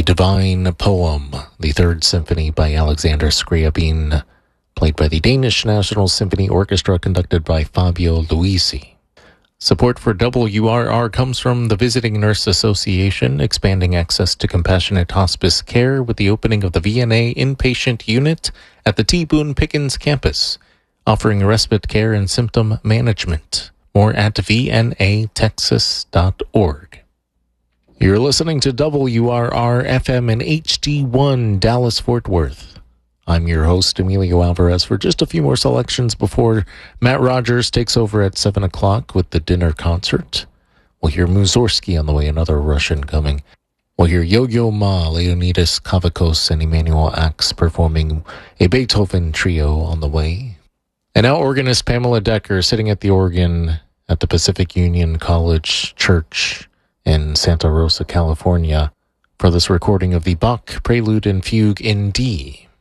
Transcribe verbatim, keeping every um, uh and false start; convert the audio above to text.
Divine Poem, the Third Symphony by Alexander Scriabin, played by the Danish National Symphony Orchestra, conducted by Fabio Luisi. Support for W R R comes from the Visiting Nurse Association, expanding access to compassionate hospice care with the opening of the V N A inpatient unit at the T. Boone Pickens campus, offering respite care and symptom management. More at v n a texas dot org. You're listening to W R R F M in H D one, Dallas-Fort Worth. I'm your host, Emilio Alvarez, for just a few more selections before Matt Rogers takes over at seven o'clock with the dinner concert. We'll hear Mussorgsky on the way, another Russian coming. We'll hear Yo-Yo Ma, Leonidas Kavakos, and Emmanuel Axe performing a Beethoven trio on the way. And now organist Pamela Decker sitting at the organ at the Pacific Union College Church in Santa Rosa, California, for this recording of the Bach Prelude and Fugue in D.